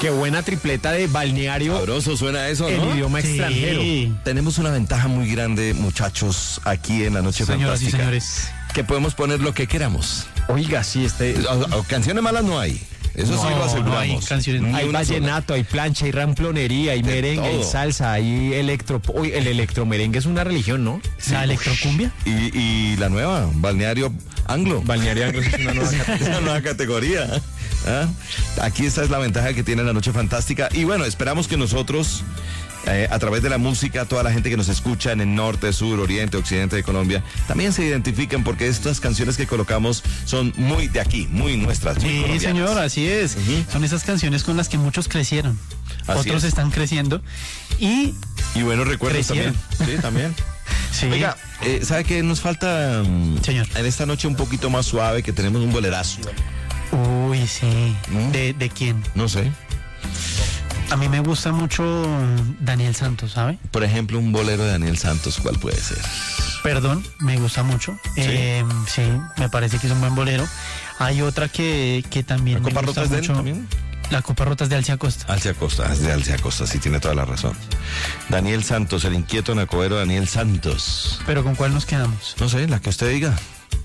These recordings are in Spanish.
Qué buena tripleta de balneario. Sabroso suena eso, ¿no? En idioma extranjero. Tenemos una ventaja muy grande, muchachos, aquí en La Noche Señoras y Fantástica. señores. Que podemos poner lo que queramos. Oiga, sí, Canciones malas no hay. Eso sí lo aseguramos. No hay canciones. Ni hay una sola. vallenato, hay plancha, hay ramplonería, hay merengue, hay todo. salsa, hay electro. Uy, el electromerengue es una religión, ¿no? La electrocumbia. Y la nueva, Balneario Anglo. Balneario Anglo es una nueva categoría. Es una nueva categoría. ¿Ah? Aquí esta es la ventaja que tiene La Noche Fantástica. Y bueno, esperamos que nosotros, a través de la música, toda la gente que nos escucha en el norte, sur, oriente, occidente de Colombia, también se identifiquen porque estas canciones que colocamos son muy de aquí, muy nuestras. Muy Sí, colombianas. señor, así es. Son esas canciones con las que muchos crecieron. Así Otros es. están creciendo. Y Y buenos recuerdos Crecieron. también. Sí, también. sí. Oiga, ¿sabe qué nos falta Señor. en esta noche un poquito más suave? Que tenemos un bolerazo. Uy, sí. ¿Mm? ¿De quién? No sé. A mí me gusta mucho Daniel Santos, ¿sabe? Por ejemplo, un bolero de Daniel Santos, ¿cuál puede ser? Perdón, me gusta mucho. Sí, me parece que es un buen bolero. Hay otra que también ¿La me Copa gusta Rota es de él mucho. también? La Copa Rota es de Alcia Costa. Alcia Costa, es de Alcia Costa, sí tiene toda la razón. Daniel Santos, el inquieto nacobero Daniel Santos. Pero ¿con cuál nos quedamos? No sé, la que usted diga.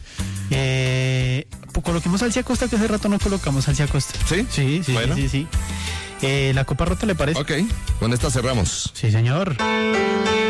Pues coloquemos Alcia Costa, que hace rato no colocamos Alcia Costa. ¿Sí? Sí, Bueno. sí. La Copa Rota, ¿le parece? Ok, con esta cerramos. Sí, señor.